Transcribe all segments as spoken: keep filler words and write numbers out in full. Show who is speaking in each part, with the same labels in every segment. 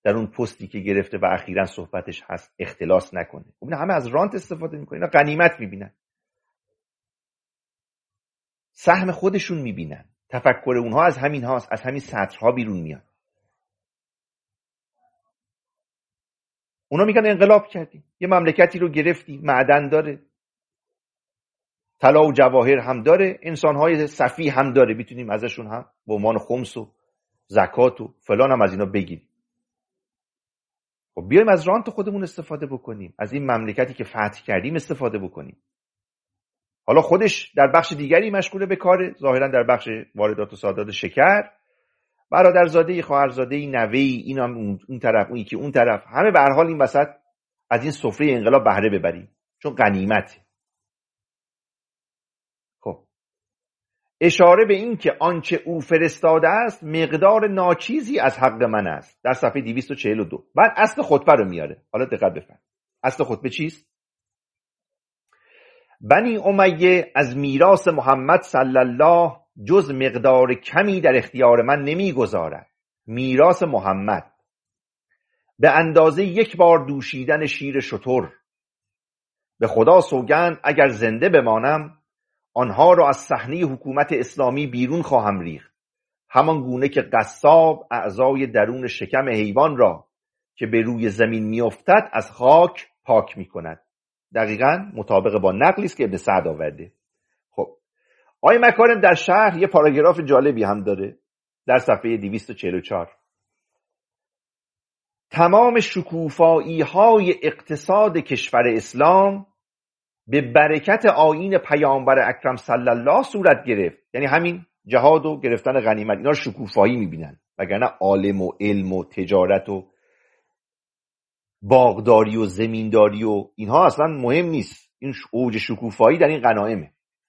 Speaker 1: در اون پستی که گرفته و اخیراً صحبتش هست اختلاس نکنه. خب اینا همه از رانت استفاده میکنن، اینا غنیمت میبینن، سهم خودشون میبینن، تفکر اونها از همین هاست، از همین سطرها بیرون میاد. اونا میگن انقلاب کردیم، یه مملکتی رو گرفتیم، معدن داره، طلا و جواهر هم داره، انسانهای صفی هم داره، میتونیم ازشون هم به عنوان خمس و زکات و فلان هم از اینا بگیریم. خب بیایم از رانت خودمون استفاده بکنیم، از این مملکتی که فتح کردیم استفاده بکنیم. حالا خودش در بخش دیگری مشغول به کاره، ظاهرا در بخش واردات و صادرات شکر، برادرزاده، خواهرزاده، نوه‌ای، این هم اون طرف، اون یکی اون طرف، همه به هر حال این وسط از این سفره انقلاب بهره ببریم چون غنیمت. خب اشاره به این که آنچه او فرستاده است مقدار ناچیزی از حق من است، در صفحه دویست و چهل و دو. بعد اصل خطبه رو میاره. حالا دقت بفرمایید، اصل خطبه چیست؟ بنی امیه از میراث محمد صلی الله جز مقدار کمی در اختیار من نمیگذارد. میراث محمد به اندازه یک بار دوشیدن شیر شتر. به خدا سوگند اگر زنده بمانم آنها را از صحنه حکومت اسلامی بیرون خواهم ریخت، همان گونه که قصاب اعضای درون شکم حیوان را که به روی زمین میافتد از خاک پاک میکند. دقیقاً مطابق با نقلی است که ابن سعد آورده. خب آقای مکارم در شرح یه پاراگراف جالبی هم داره در صفحه دویست و چهل و چهار. تمام شکوفایی های اقتصاد کشور اسلام به برکت آیین پیامبر اکرم صلی الله صورت گرفت. یعنی همین جهاد و گرفتن غنیمت، اینا رو شکوفایی میبینن، وگرنه عالم و علم و تجارت و باغداری و زمینداری و اینها اصلا مهم نیست. این اوج شکوفایی در این غنایمه.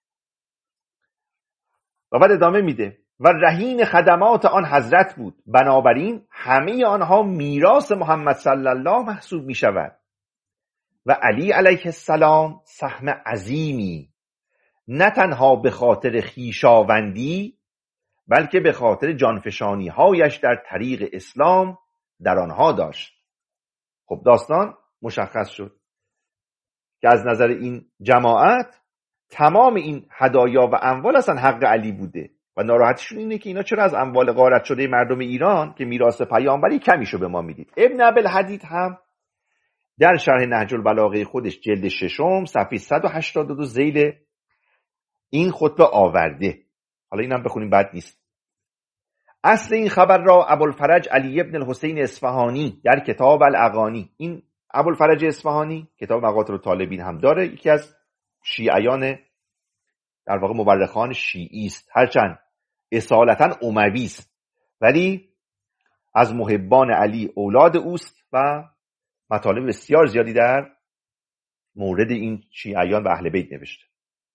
Speaker 1: و بعد ادامه میده و رهین خدمات آن حضرت بود، بنابراین همه آنها میراث محمد صلی الله محسوب می شود و علی علیه السلام سهم عظیمی نه تنها به خاطر خویشاوندی بلکه به خاطر جانفشانی هایش در طریق اسلام در آنها داشت. خب داستان مشخص شد که از نظر این جماعت تمام این هدایا و اموال اصلا حق علی بوده و ناراحتشون اینه که اینا چرا از اموال غارت شده مردم ایران که میراث پیامبری کمیشو به ما میدید. ابن ابوالحدید هم در شرح نهج البلاغه خودش جلد ششم صفحه صد و هشتاد و دو ذیل این خطبه آورده. حالا اینم بخونیم بد نیست. اصل این خبر را ابوالفرج علی ابن الحسین اصفهانی در کتاب الاغانی، این ابوالفرج اصفهانی کتاب مقاطع الطالبین هم داره، یکی از شیعیان در واقع مورخان شیعی است، هرچند اصالتا اموی است ولی از محبان علی اولاد اوست و مطالب بسیار زیادی در مورد این شیعیان و اهل بیت نوشته.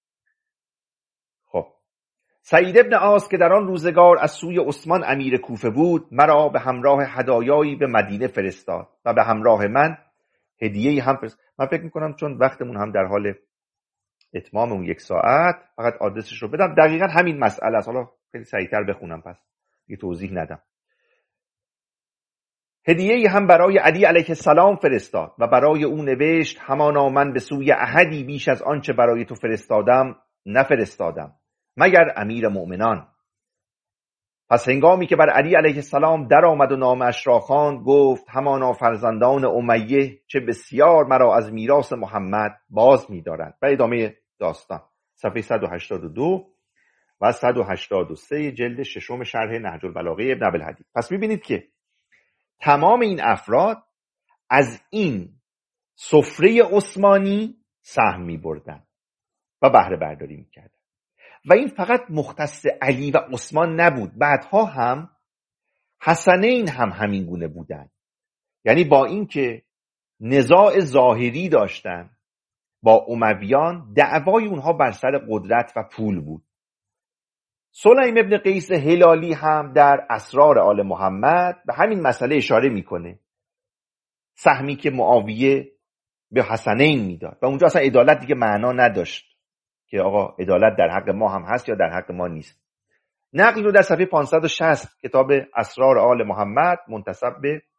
Speaker 1: خب سعید ابن عاص که در آن روزگار از سوی عثمان امیر کوفه بود مرا به همراه هدایایی به مدینه فرستاد و به همراه من هدیه‌ای هم فرستاد. من فکر می‌کنم چون وقتمون هم در حال اتمام اون یک ساعت فقط آدرسش رو بدم. دقیقاً همین مسئله است. حالا خیلی سریعتر بخونم پس یه توضیح ندم. هدیه‌ای هم برای علی علیه السلام فرستاد و برای او نوشت همانا من به سوی احدی بیش از آنچه برای تو فرستادم نفرستادم مگر امیر مؤمنان. پس هنگامی که بر علی علیه السلام در آمد و نامش را خواند گفت همانا فرزندان امیه چه بسیار مرا از میراث محمد باز می‌دارند. و ادامه داستان صفحه صد و هشتاد و دو و صد و هشتاد و سه جلد ششم شرح نهج البلاغه ابن ابوالحدید. پس می‌بینید که تمام این افراد از این سفره عثمانی سهم می‌بردند و بهره برداری می‌کردند. و این فقط مختص علی و عثمان نبود، بعدها هم حسنین هم همین گونه بودند. یعنی با اینکه نزاع ظاهری داشتن با امویان، دعوای اونها بر سر قدرت و پول بود. سلیم ابن قیس هلالی هم در اسرار آل محمد به همین مسئله اشاره میکنه، سهمی که معاویه به حسنین میداد و اونجا اصلا عدالت دیگه معنا نداشت که آقا عدالت در حق ما هم هست یا در حق ما نیست. نقل رو در صفحه پانصد و شصت کتاب اسرار آل محمد منتسب به